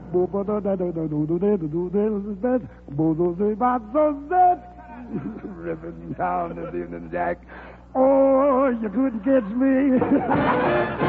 Ripping down this evening, Jack. Oh, you couldn't catch me.